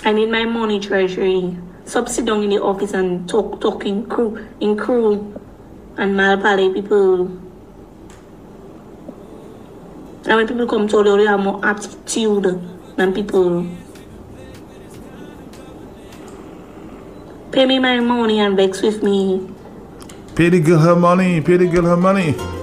I need my money, treasury. Stop sit down in the office and talk in crew and malpale people. And when people come to you, they have more aptitude than people. Pay me my money and vex with me. Pay the girl her money. Pay the girl her money.